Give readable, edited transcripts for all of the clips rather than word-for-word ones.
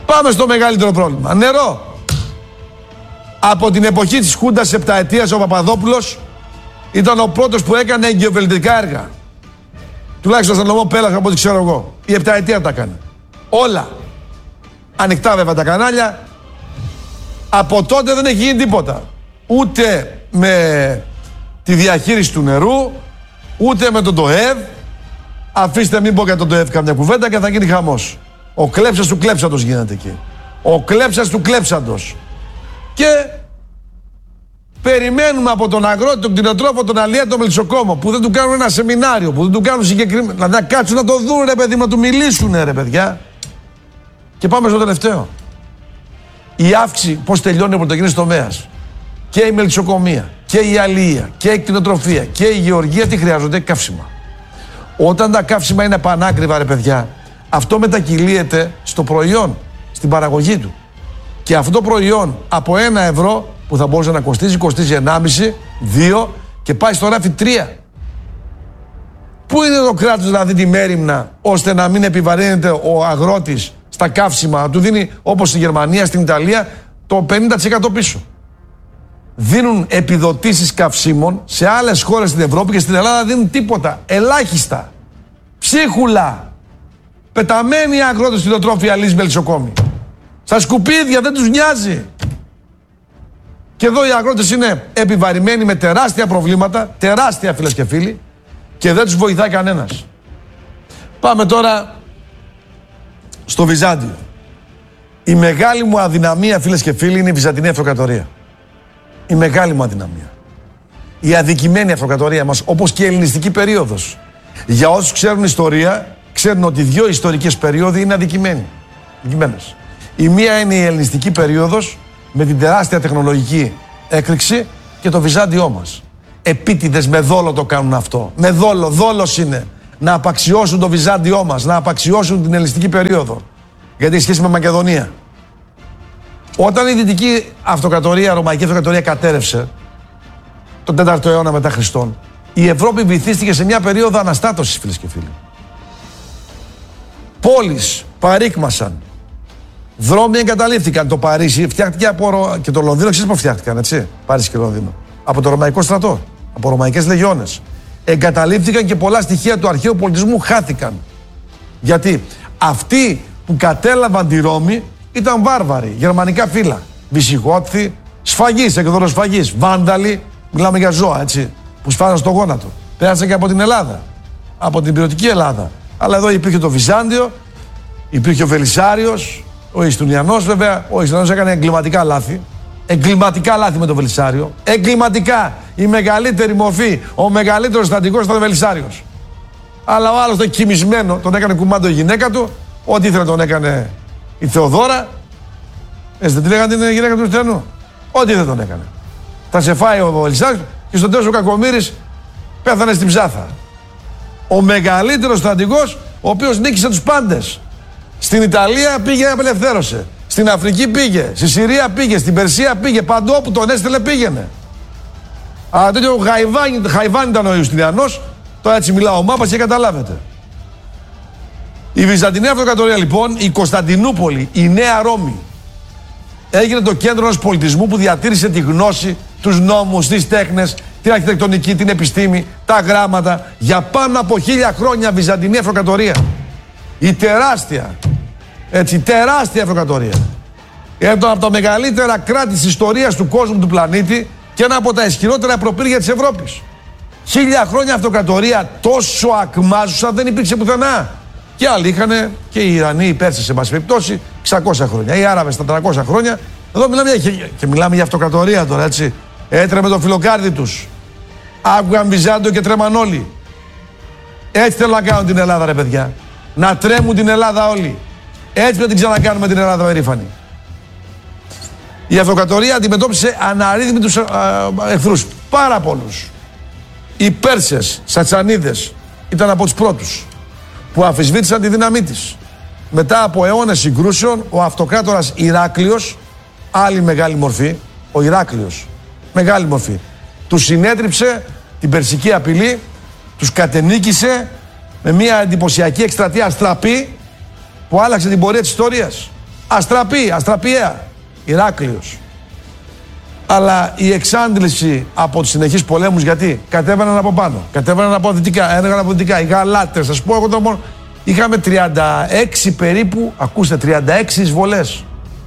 Πάμε στο μεγαλύτερο πρόβλημα. Νερό. Από την εποχή της Χούντας επταετίας ο Παπαδόπουλος ήταν ο πρώτος που έκανε εγκυοβελτικά έργα. Τουλάχιστον στον νομό Πέλαγα, από ό,τι ξέρω εγώ. Η επταετία τα έκανε. Όλα. Ανοιχτά βέβαια τα κανάλια. Από τότε δεν έχει γίνει τίποτα. Ούτε με τη διαχείριση του νερού, ούτε με τον ΤΟΕΒ. Αφήστε μην πω για τον ΤΟΕΒ καμιά κουβέντα και θα γίνει χαμός. Ο κλέψας του κλέψαντος γίνεται εκεί. Ο κλέψας του κλέψαντος. Και περιμένουμε από τον αγρότη, τον κτηνοτρόφο, τον αλλιέα, τον μελισσοκόμο που δεν του κάνουν ένα σεμινάριο, που δεν του κάνουν συγκεκριμένα. Δηλαδή να κάτσουν να το δουν, ρε παιδί, να του μιλήσουν, ρε παιδιά. Και πάμε στο τελευταίο. Η αύξηση, πώς τελειώνει ο πρωτογενής τομέας. Και η μελισσοκομεία, και η αλληλεία, και η κτηνοτροφία, και η γεωργία, τι χρειάζονται? Καύσιμα. Όταν τα καύσιμα είναι πανάκριβα, ρε παιδιά, αυτό μετακυλίεται στο προϊόν, στην παραγωγή του. Και αυτό το προϊόν από 1 ευρώ που θα μπορούσε να κοστίζει 1,5, 2 και πάει στο ράφι 3. Πού είναι το κράτος δηλαδή τη μέριμνα ώστε να μην επιβαρύνεται ο αγρότης στα καύσιμα, να του δίνει όπως στη Γερμανία, στην Ιταλία το 50% πίσω. Δίνουν επιδοτήσεις καυσίμων σε άλλες χώρες στην Ευρώπη και στην Ελλάδα δίνουν τίποτα, ελάχιστα. Ψίχουλα. Πεταμένοι αγρότες κτηνοτρόφοι, αλείς, μελισσοκόμοι. Στα σκουπίδια, δεν τους νοιάζει. Και εδώ οι αγρότες είναι επιβαρημένοι με τεράστια προβλήματα, τεράστια φίλες και φίλοι, και δεν τους βοηθάει κανένας. Πάμε τώρα στο Βυζάντιο. Η μεγάλη μου αδυναμία, φίλες και φίλοι, είναι η Βυζαντινή Αυτοκρατορία. Η μεγάλη μου αδυναμία. Η αδικημένη αυτοκρατορία μας, όπως και η ελληνιστική περίοδος. Για όσους ξέρουν ιστορία, ξέρουν ότι 2 ιστορικές περίοδοι είναι αδικημένες. Η μία είναι η ελληνιστική περίοδος με την τεράστια τεχνολογική έκρηξη και το Βυζάντιό μας. Επίτηδες με δόλο το κάνουν αυτό. Με δόλο, δόλος είναι να απαξιώσουν το Βυζάντιό μας, να απαξιώσουν την ελληνιστική περίοδο. Γιατί έχει σχέση με Μακεδονία. Όταν η δυτική αυτοκρατορία, ρωμαϊκή αυτοκρατορία κατέρευσε τον 4ο αιώνα μετά Χριστόν, η Ευρώπη βυθίστηκε σε μια περίοδο αναστάτωσης, φίλες και φίλοι. Πόλεις παρήκμασαν. Δρόμοι εγκαταλείφθηκαν. Το Παρίσι φτιάχτηκε και το Λονδίνο, ξέρεις πώς φτιάχτηκαν, έτσι. Παρίσι και Λονδίνο. Από το ρωμαϊκό στρατό. Από ρωμαϊκές λεγιώνες. Εγκαταλείφθηκαν και πολλά στοιχεία του αρχαίου πολιτισμού χάθηκαν. Γιατί αυτοί που κατέλαβαν τη Ρώμη ήταν βάρβαροι, γερμανικά φύλλα. Βυσιγότθοι, σφαγείς, εκδόρος σφαγείς. Βάνταλοι, μιλάμε για ζώα, έτσι. Που σφάγαν στο γόνατο. Πέρασαν και από την Ελλάδα. Από την πυρωτική Ελλάδα. Αλλά εδώ υπήρχε το Βυζάντιο, υπήρχε ο Βελισσάριος. Ο Ιστουνιανός βέβαια, ο Ιστουνιανός έκανε εγκληματικά λάθη. Εγκληματικά λάθη με το Βελισσάριο. Εγκληματικά. Η μεγαλύτερη μορφή, ο μεγαλύτερος στρατηγός ήταν ο Βελισσάριος. Αλλά ο άλλος ήταν κοιμισμένο, τον έκανε κουμάντο η γυναίκα του. Ό,τι ήθελε τον έκανε η Θεοδώρα. Δεν τη λέγανε την γυναίκα του Ιστουνιανού. Ό,τι ήθελε τον έκανε. Θα σε φάει ο Βελισσάριος και στο τέλος ο Κακομοίρης πέθανε στην ψάθα. Ο μεγαλύτερος στρατηγός, ο οποίος νίκησε τους πάντες. Στην Ιταλία πήγε, απελευθέρωσε. Στην Αφρική πήγε. Στη Συρία πήγε. Στην Περσία πήγε. Παντού όπου τον έστελε πήγαινε. Αλλά τέτοιο Χαϊβάν ήταν ο Ιουστινιανός. Τώρα έτσι μιλάω μάπας και καταλάβετε. Η Βυζαντινή Αυτοκρατορία λοιπόν, η Κωνσταντινούπολη, η Νέα Ρώμη, έγινε το κέντρο ενός πολιτισμού που διατήρησε τη γνώση, τους νόμους, τις τέχνες, την αρχιτεκτονική, την επιστήμη, τα γράμματα. Για πάνω από 1000 χρόνια Βυζαντινή Αυτοκρατορία. Η τεράστια, έτσι, τεράστια αυτοκρατορία. Ήταν από τα μεγαλύτερα κράτη της ιστορίας του κόσμου, του πλανήτη και ένα από τα ισχυρότερα προπύργια της Ευρώπης. 1000 χρόνια αυτοκρατορία τόσο ακμάζουσα δεν υπήρξε πουθενά. Και άλλοι είχαν και οι Ιρανοί, οι Πέρσες, σε πάση περιπτώσει, 600 χρόνια. Οι Άραβες τα 300 χρόνια. Εδώ μιλάμε για αυτοκρατορία τώρα, έτσι. Έτρεμε το φιλοκάρδι τους. Άκουγαν Βυζάντιο και τρέμαν όλοι. Έτσι θέλω να κάνουν την Ελλάδα, ρε παιδιά. Να τρέμουν την Ελλάδα όλοι. Έτσι να την ξανακάνουμε την Ελλάδα περήφανη. Η αυτοκρατορία αντιμετώπισε αναρρύθμιτους εχθρούς. Πάρα πολλούς. Οι Πέρσες, Σατσανίδες, ήταν από τους πρώτους που αμφισβήτησαν τη δύναμή της. Μετά από αιώνες συγκρούσεων, ο αυτοκράτορας Ηράκλειος, άλλη μεγάλη μορφή, ο Ηράκλειος, μεγάλη μορφή, τους συνέτριψε την περσική απειλή, τους κατενίκησε με μια εντυπωσιακή εκστρατεία αστραπή που άλλαξε την πορεία της ιστορίας. Αστραπιαία, Ηράκλειος. Αλλά η εξάντληση από τους συνεχείς πολέμους, γιατί κατέβαιναν από πάνω, κατέβαιναν από δυτικά, έλεγαν από δυτικά, οι Γαλάτες, σας πω εγώ μόνο, είχαμε 36 περίπου, ακούστε, 36 εισβολές.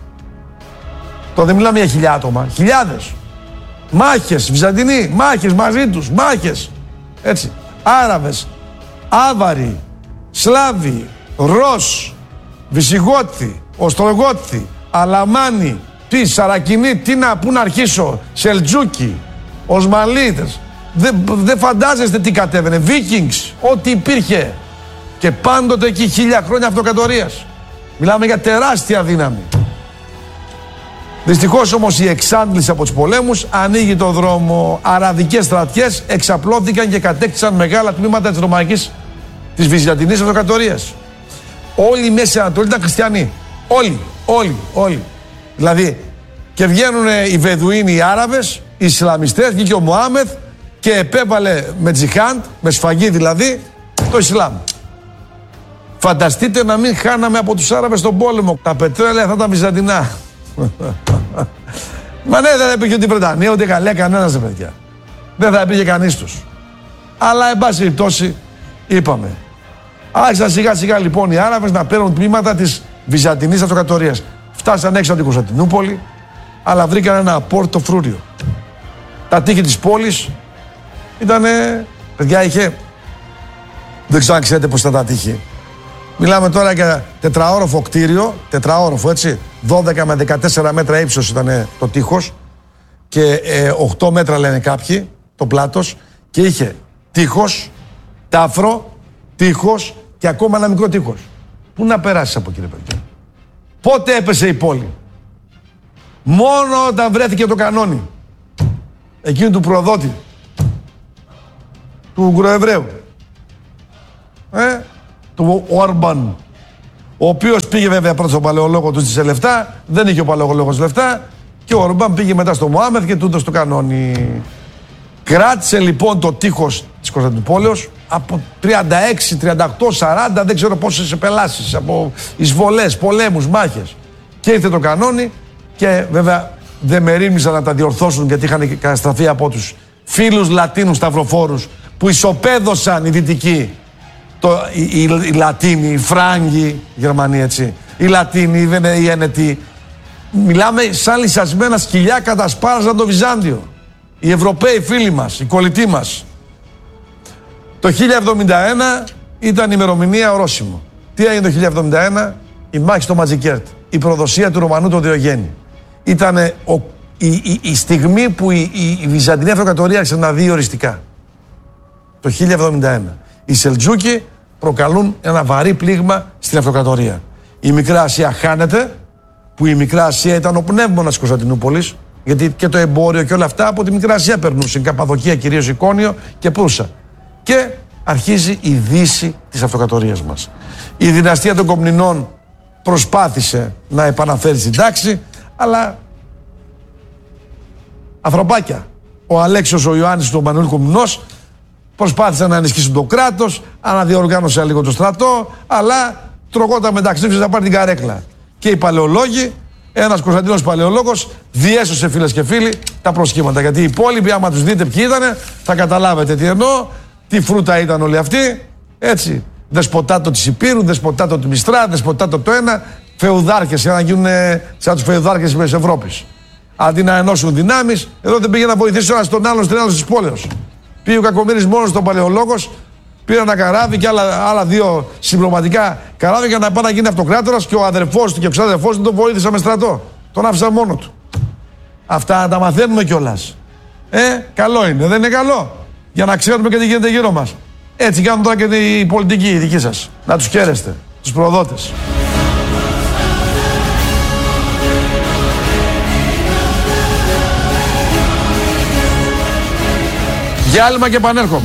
Το δεν μιλάμε για 1.000 άτομα, χιλιάδες. Μάχες, Βυζαντινοί, μάχες μαζί τους, μάχες. Έτσι. Άραβες, Άβαροι, Σλάβοι, Ρος, Βυσιγότοι, Οστρογότοι, Αλαμάνοι, Σαρακινοί, πού να αρχίσω, Σελτζούκοι, Οσμαλίτες. Δεν φαντάζεστε τι κατέβαινε. Βίκινγκς, ό,τι υπήρχε. Και πάντοτε εκεί 1000 χρόνια αυτοκρατορίας. Μιλάμε για τεράστια δύναμη. Δυστυχώς όμως η εξάντληση από τους πολέμους ανοίγει το δρόμο. Αραβικές στρατιές εξαπλώθηκαν και κατέκτησαν μεγάλα τμήματα της Ρωμαϊκής, της Βυζαντινής αυτοκρατορίας. Όλη η Μέση Ανατολή ήταν χριστιανοί. Όλοι. Δηλαδή, και βγαίνουν οι Βεδουίνοι, οι Άραβες, οι Ισλαμιστές, βγήκε ο Μωάμεθ και επέβαλε με τζιχάντ, με σφαγή δηλαδή, το Ισλάμ. Φανταστείτε να μην χάναμε από τους Άραβες στον πόλεμο. Τα πετρέλαια θα ήταν βυζαντινά. Μα ναι, δεν θα υπήρχε ούτε η Βρετανία, ούτε η Γαλλία, κανένας, παιδιά. Δεν θα υπήρχε κανείς τους. Αλλά, εν πάση περιπτώσει, είπαμε. Άρχισαν σιγά σιγά λοιπόν οι Άραβες να παίρνουν τμήματα της Βυζαντινής αυτοκρατορίας. Φτάσαν έξω από την Κωνσταντινούπολη, αλλά βρήκαν ένα απόρριτο φρούριο. Τα τείχη της πόλης ήτανε, παιδιά, είχε, δεν ξέρω αν ξέρετε πώς ήταν τα τείχη. Μιλάμε τώρα για τετραόροφο κτίριο, τετραόροφο έτσι, 12 με 14 μέτρα ύψος ήταν το τείχος και 8 μέτρα λένε κάποιοι το πλάτος, και είχε τείχος, τάφρο, τείχος και ακόμα ένα μικρό τείχος. Πού να περάσεις από εκεί, ρε παιδιά? Πότε έπεσε η πόλη? Μόνο όταν βρέθηκε το κανόνι εκείνου του προδότη, του Ουγγροεβραίου, του Όρμπαν, ο οποίος πήγε βέβαια πρώτα στον παλαιολόγο του στις λεφτά, δεν είχε ο παλαιολόγος λεφτά, και ο Όρμπαν πήγε μετά στο Μωάμεθ και του έδωσε το κανόνι. Κράτησε λοιπόν το τείχος της Κωνσταντινούπολης από 36, 38, 40, δεν ξέρω πόσες επελάσεις, από εισβολές, πολέμους, μάχες. Και ήρθε το κανόνι και βέβαια δεν μερίμνησαν να τα διορθώσουν, γιατί είχαν καταστραφεί από τους φίλους Λατίνους σταυροφόρους που ισοπαίδωσαν οι Δυτικοί, οι Λατίνοι, οι Φράγκοι, οι Γερμανοί, έτσι, οι Λατίνοι, οι Ένετοι. Μιλάμε σαν λυσασμένα σκυλιά, κατασπάραζαν το Βυζάντιο. Οι Ευρωπαίοι φίλοι μας, οι κολλητοί μας. Το 1071 ήταν η ημερομηνία ορόσημο. Τι έγινε το 1071? Η μάχη στο Ματζικέρτ, η προδοσία του Ρωμανού του Διογέννη. Ήταν η στιγμή που η Βυζαντινή Αυτοκρατορία άρχισε να δει οριστικά. Το 1071. Οι Σελτζούκοι προκαλούν ένα βαρύ πλήγμα στην Αυτοκρατορία. Η Μικρά Ασία χάνεται, που η Μικρά Ασία ήταν ο πνεύμονας της Κωνσταντινούπολης, γιατί και το εμπόριο και όλα αυτά από τη Μικρά Ασία περνούσαν, Καπαδοκία, κυρίως Εικόνιο και Προύσα. Και αρχίζει η δύση της Αυτοκρατορίας μας. Η δυναστεία των Κομνηνών προσπάθησε να επαναφέρει την τάξη, αλλά ανθρωπάκια. Ο Αλέξιος, ο Ιωάννης του Μανουήλ Κομνηνός προσπάθησαν να ενισχύσουν το κράτος, αναδιοργάνωσε λίγο το στρατό, αλλά τρογόταν μεταξύ τους να πάρει την καρέκλα. Και οι παλαιολόγοι, ένας Κωνσταντίνος παλαιολόγος, διέσωσε, φίλες και φίλοι, τα προσχήματα. Γιατί οι υπόλοιποι, άμα τους δείτε ποιοι ήτανε, θα καταλάβετε τι εννοώ, τι φρούτα ήταν όλοι αυτοί. Έτσι. Δεσποτάτο της Υπήρου, δεσποτάτο του Μιστρά, δεσποτάτο το ένα, φεουδάρχες, για να γίνουν σαν τους φεουδάρχες της Ευρώπης. Αντί να ενώσουν δυνάμεις, εδώ δεν πήγε να βοηθήσει ένας τον άλλον στην άλλη της πόλεως. Πήγε ο Κακομοίρης μόνος στον παλαιολόγος, πήρε ένα καράβι και άλλα δύο συμπληρωματικά καράβια για να πάει να γίνει αυτοκράτορας, και ο αδερφός του και ο ξάδερφός του τον βοήθησαν με στρατό. Τον άφησαν μόνο του. Αυτά τα μαθαίνουμε κιόλας. Καλό είναι, δεν είναι καλό? Για να ξέρουμε και τι γίνεται γύρω μας. Έτσι κάνουν τώρα και οι πολιτικοί, οι δικοί σας. Να τους χαίρεστε, τους προδότες. Διάλειμμα και επανέρχομαι.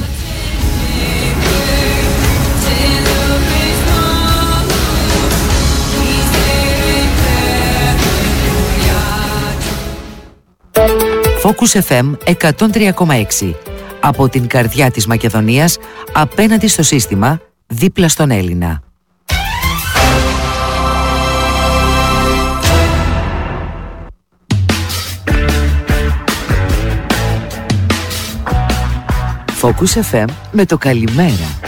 Focus FM 103,6. Από την καρδιά της Μακεδονίας, απέναντι στο σύστημα, δίπλα στον Έλληνα. Focus FM με το καλημέρα.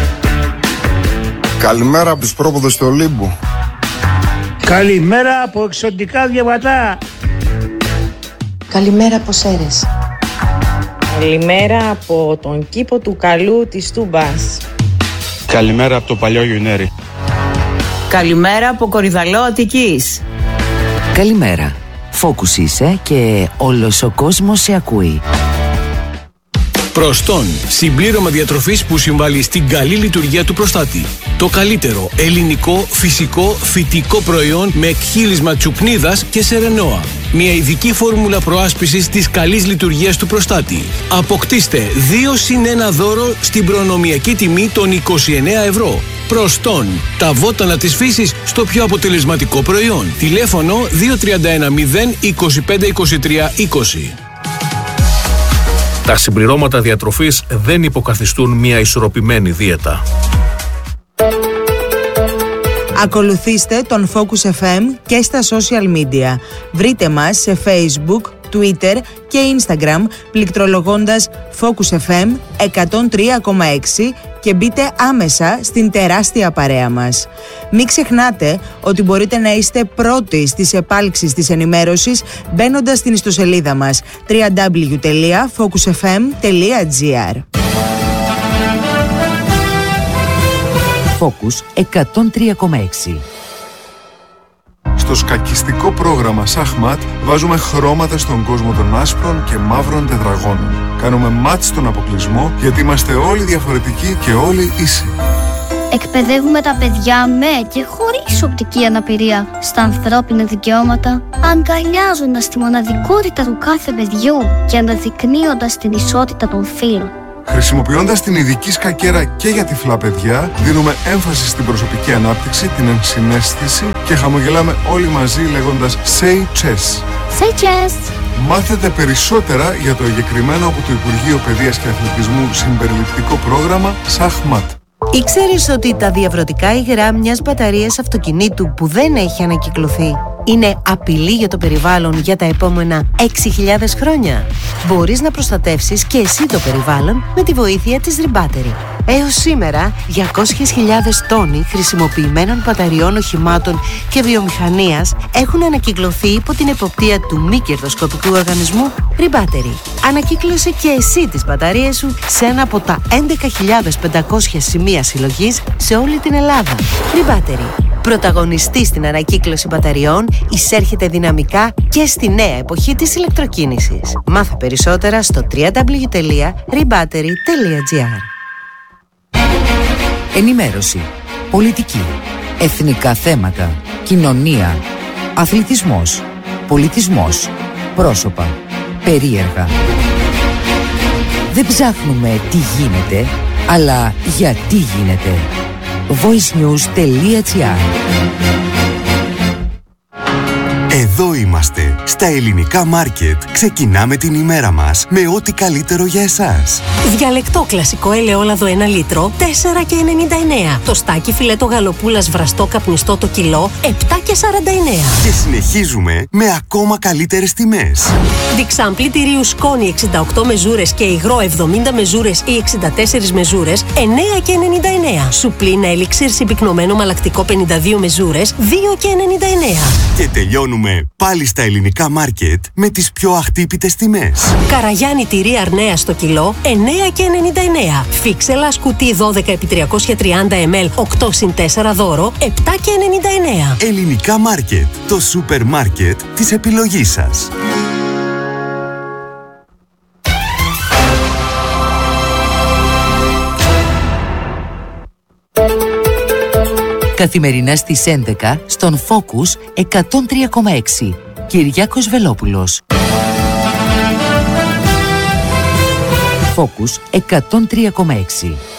Καλημέρα από τους πρόποδες του Ολύμπου. Καλημέρα από εξωτικά διαβατά. Καλημέρα από Σέρες. Καλημέρα από τον κήπο του Καλού της Τούμπας. Καλημέρα από το παλιό Γιουνέρι. Καλημέρα από Κορυδαλό Αττικής. Καλημέρα. Focus είσαι και όλος ο κόσμος σε ακούει. Προστόν, συμπλήρωμα διατροφής που συμβάλλει στην καλή λειτουργία του προστάτη. Το καλύτερο ελληνικό, φυσικό, φυτικό προϊόν με εκχύλισμα τσουπνίδας και σερενόα. Μια ειδική φόρμουλα προάσπισης της καλής λειτουργίας του προστάτη. Αποκτήστε 2+1 δώρο στην προνομιακή τιμή των 29 ευρώ. Προστόν, τα βότανα της φύσης στο πιο αποτελεσματικό προϊόν. Τηλέφωνο 2310 25 23 20. Τα συμπληρώματα διατροφής δεν υποκαθιστούν μια ισορροπημένη δίαιτα. Ακολουθήστε τον Focus FM και στα social media. Βρείτε μας σε Facebook, Twitter και Instagram πληκτρολογώντας Focus FM 103,6 και μπείτε άμεσα στην τεράστια παρέα μας. Μην ξεχνάτε ότι μπορείτε να είστε πρώτοι στις επάλξεις της ενημέρωσης μπαίνοντας στην ιστοσελίδα μας www.focusfm.gr. Focus 103,6. Στο σκακιστικό πρόγραμμα Σαχμάτ βάζουμε χρώματα στον κόσμο των άσπρων και μαύρων τετραγώνων. Κάνουμε μάτς στον αποκλεισμό γιατί είμαστε όλοι διαφορετικοί και όλοι ίσοι. Εκπαιδεύουμε τα παιδιά με και χωρίς οπτική αναπηρία στα ανθρώπινα δικαιώματα, αγκαλιάζοντας τη μοναδικότητα του κάθε παιδιού και αναδεικνύοντας την ισότητα των φύλων. Χρησιμοποιώντας την ειδική σκακέρα και για τυφλά παιδιά, δίνουμε έμφαση στην προσωπική ανάπτυξη, την ενσυναίσθηση και χαμογελάμε όλοι μαζί λέγοντας Say Chess. Say Chess! Μάθετε περισσότερα για το εγκεκριμένο από το Υπουργείο Παιδείας και Αθλητισμού συμπεριληπτικό πρόγραμμα Σαχμάτ. Ήξερες ότι τα διαβρωτικά υγρά μιας μπαταρίας αυτοκινήτου που δεν έχει ανακυκλωθεί είναι απειλή για το περιβάλλον για τα επόμενα 6.000 χρόνια? Μπορείς να προστατεύσεις και εσύ το περιβάλλον με τη βοήθεια της Rebattery. Έως σήμερα, 200.000 τόνοι χρησιμοποιημένων μπαταριών οχημάτων και βιομηχανίας έχουν ανακυκλωθεί υπό την εποπτεία του μη κερδοσκοπικού οργανισμού Rebattery. Ανακύκλωσε και εσύ τις μπαταρίες σου σε ένα από τα 11.500 σημεία συλλογής σε όλη την Ελλάδα. Rebattery. Πρωταγωνιστή στην ανακύκλωση μπαταριών, εισέρχεται δυναμικά και στη νέα εποχή της ηλεκτροκίνησης. Μάθε περισσότερα στο www.rebattery.gr. Ενημέρωση, πολιτική, εθνικά θέματα, κοινωνία, αθλητισμός, πολιτισμός, πρόσωπα, περίεργα. Δεν ψάχνουμε τι γίνεται, αλλά γιατί γίνεται. voicenews.gr. Εδώ είμαστε, στα ελληνικά μάρκετ. Ξεκινάμε την ημέρα μας με ό,τι καλύτερο για εσάς. Διαλεκτό κλασικό ελαιόλαδο 1 λίτρο, 4,99. Το στάκι φιλέτο γαλοπούλας βραστό καπνιστό το κιλό, 7,49. Και συνεχίζουμε με ακόμα καλύτερες τιμές. Διξάμπλι τυρίου σκόνη 68 μεζούρες και υγρό 70 μεζούρες ή 64 μεζούρες, 9,99. Σουπλίνα ελιξίρ συμπυκνωμένο μαλακτικό 52 μεζούρες, 2,99. Και τελειώνουμε πάλι στα ελληνικά μάρκετ με τις πιο αχτύπητες τιμές. Καραγιάννη τυρί αρνέα στο κιλό, 9,99. Φίξελα σκουτί 12x330 ml, 8+4 δώρο, 7,99. Ελληνικά μάρκετ, το σούπερ μάρκετ της επιλογής σας. Καθημερινά στις 11 στον Focus 103,6. Κυριάκος Βελόπουλος. Focus 103,6.